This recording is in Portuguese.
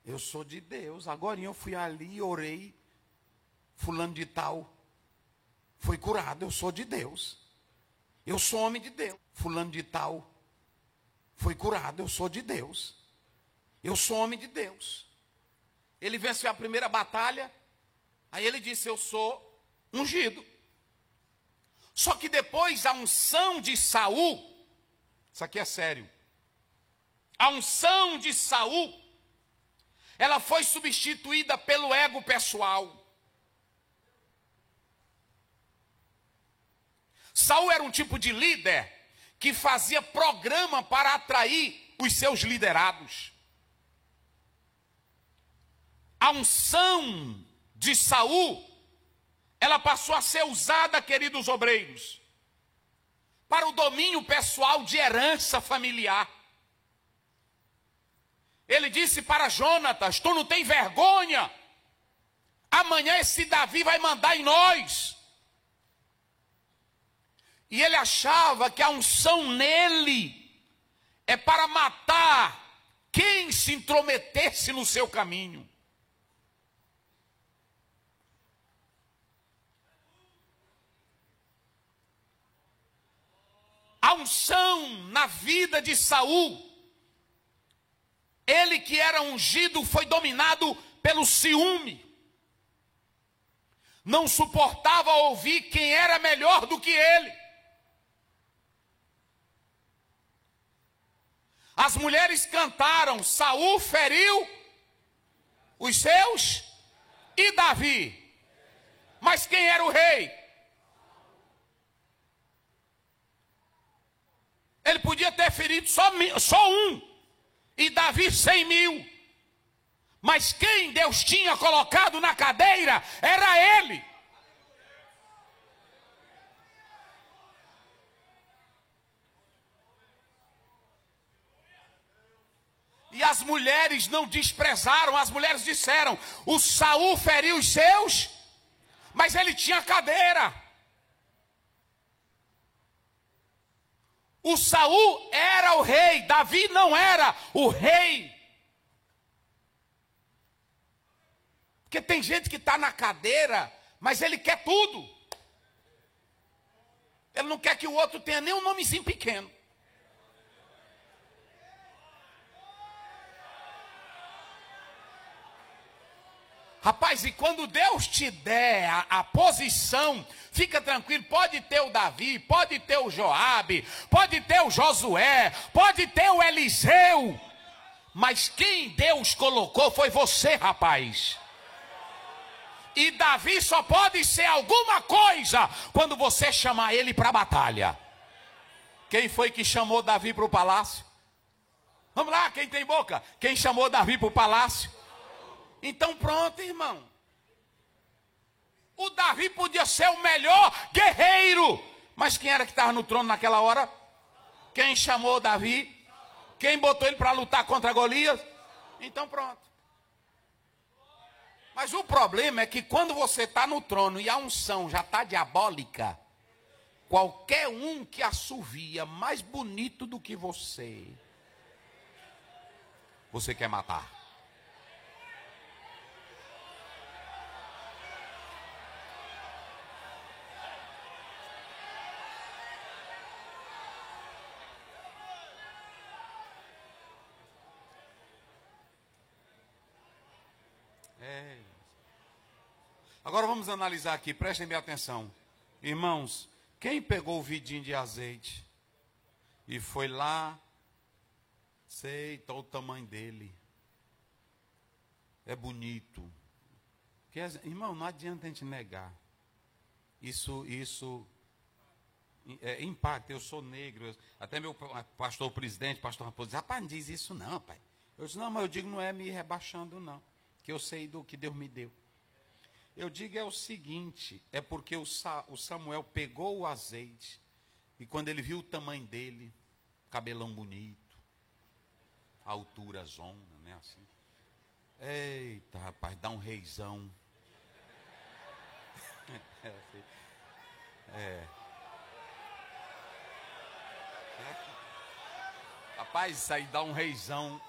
Eu sou de Deus. Agora eu fui ali, orei. Fulano de tal foi curado. Eu sou de Deus. Eu sou homem de Deus. Fulano de tal foi curado. Eu sou de Deus. Eu sou homem de Deus. Ele venceu a primeira batalha. Aí ele disse: eu sou ungido. Só que depois a unção de Saul, isso aqui é sério, a unção de Saul, ela foi substituída pelo ego pessoal. Saul era um tipo de líder que fazia programa para atrair os seus liderados. A unção de Saul, ela passou a ser usada, queridos obreiros, para o domínio pessoal de herança familiar. Ele disse para Jonatas: tu não tem vergonha? Amanhã esse Davi vai mandar em nós. E ele achava que a unção nele é para matar quem se intrometesse no seu caminho. A unção na vida de Saul, ele que era ungido foi dominado pelo ciúme. Não suportava ouvir quem era melhor do que ele. As mulheres cantaram: Saul feriu os seus e Davi. Mas quem era o rei? Ele podia ter ferido só um, e Davi 100.000. Mas quem Deus tinha colocado na cadeira era ele. E as mulheres não desprezaram, as mulheres disseram: o Saul feriu os seus, mas ele tinha cadeira. O Saul era o rei, Davi não era o rei. Porque tem gente que está na cadeira, mas ele quer tudo. Ele não quer que o outro tenha nem um nomezinho pequeno. Rapaz, e quando Deus te der a posição, fica tranquilo, pode ter o Davi, pode ter o Joabe, pode ter o Josué, pode ter o Eliseu, mas quem Deus colocou foi você, rapaz. E Davi só pode ser alguma coisa quando você chamar ele para a batalha. Quem foi que chamou Davi para o palácio? Vamos lá, quem tem boca? Quem chamou Davi para o palácio? Então pronto, irmão. O Davi podia ser o melhor guerreiro, mas quem era que estava no trono naquela hora? Quem chamou Davi? Quem botou ele para lutar contra Golias? Então pronto. Mas o problema é que quando você está no trono e a unção já está diabólica, qualquer um que assovia mais bonito do que você quer matar. Agora vamos analisar aqui, prestem bem atenção. Irmãos, quem pegou o vidinho de azeite e foi lá, aceitou o tamanho dele. É bonito. Irmão, não adianta a gente negar. Isso impacta. Eu sou negro. Até meu pastor presidente, pastor Raposo, diz: rapaz, não diz isso não, pai. Eu disse: não, mas eu digo, não é me rebaixando não, que eu sei do que Deus me deu. Eu digo é o seguinte, é porque o Samuel pegou o azeite, e quando ele viu o tamanho dele, cabelão bonito, altura zona, né, assim. Eita, rapaz, dá um reizão. Rapaz, isso aí dá um reizão.